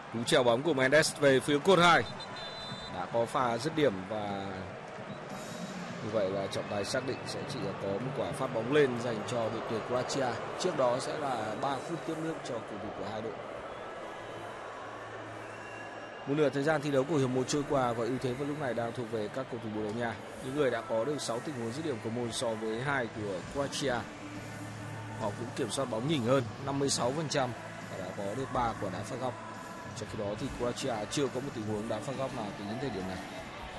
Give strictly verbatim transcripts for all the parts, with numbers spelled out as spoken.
Cú chèo bóng của Mendes về phía cột hai. Đã có pha dứt điểm và như vậy là trọng tài xác định sẽ chỉ có một quả phát bóng lên dành cho đội tuyển Croatia. Trước đó sẽ là ba phút tiếp nước cho cầu thủ của hai đội. Một nửa thời gian thi đấu của hiệp một trôi qua và ưu thế vào lúc này đang thuộc về các cầu thủ Bồ Đào Nha. Những người đã có được sáu tình huống dứt điểm cầu môn so với hai của Croatia. Họ cũng kiểm soát bóng nhỉnh hơn năm mươi sáu phần trăm và đã có được ba quả đá phạt góc. Trong khi đó thì Croatia chưa có một tình huống đá phạt góc nào tính đến thời điểm này.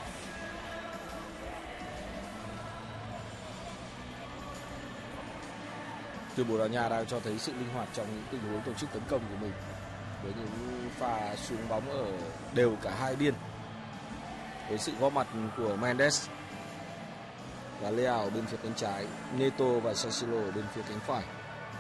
Tuyển Bồ Đào Nha đang cho thấy sự linh hoạt trong những tình huống tổ chức tấn công của mình, với những pha xuống bóng ở đều cả hai biên, với sự góp mặt của Mendes và Leao bên phía cánh trái, Neto và Cancelo ở bên phía cánh phải.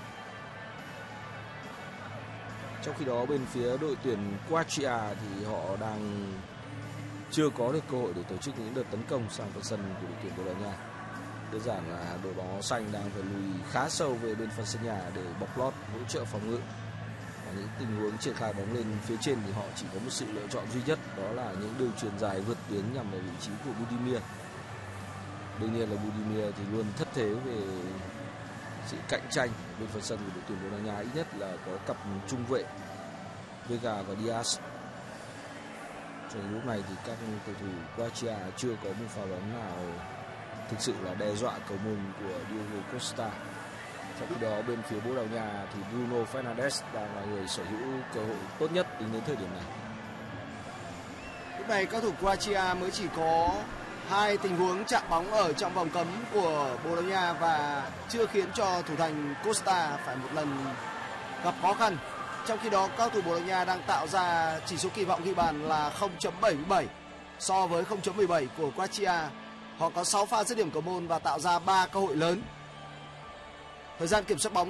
Trong khi đó bên phía đội tuyển Croatia thì họ đang chưa có được cơ hội để tổ chức những đợt tấn công sang phần sân của đội tuyển Bồ Đào Nha. Đơn giản là đội bóng áo xanh đang phải lùi khá sâu về bên phần sân nhà để bọc lót hỗ trợ phòng ngự. Và những tình huống triển khai bóng lên phía trên thì họ chỉ có một sự lựa chọn duy nhất, đó là những đường chuyền dài vượt tuyến nhằm vào vị trí của Budimir. Đương nhiên là Budimir thì luôn thất thế về sự cạnh tranh bên phần sân của đội tuyển Bồ Đào Nha, ít nhất là có cặp trung vệ Vega và Diaz. Cho đến lúc này thì các cầu thủ Croatia chưa có một pha bóng nào thực sự là đe dọa cầu môn của Diogo Costa. Trong khi đó bên phía Bồ Đào Nha thì Bruno Fernandes đang là người sở hữu cơ hội tốt nhất tính đến thời điểm này. Lúc này các thủ Croatia mới chỉ có hai tình huống chạm bóng ở trong vòng cấm của Bồ Đào Nha và chưa khiến cho thủ thành Costa phải một lần gặp khó khăn. Trong khi đó các thủ Bồ Đào Nha đang tạo ra chỉ số kỳ vọng ghi bàn là không chấm bảy mươi bảy so với không chấm mười bảy của Croatia. Họ có sáu pha dứt điểm cầu môn và tạo ra ba cơ hội lớn. Thời gian kiểm soát bóng